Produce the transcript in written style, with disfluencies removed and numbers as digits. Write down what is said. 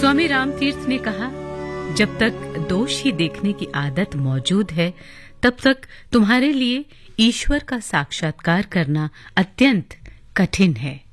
स्वामी रामतीर्थ ने कहा, जब तक दोष ही देखने की आदत मौजूद है, तब तक तुम्हारे लिए ईश्वर का साक्षात्कार करना अत्यंत कठिन है।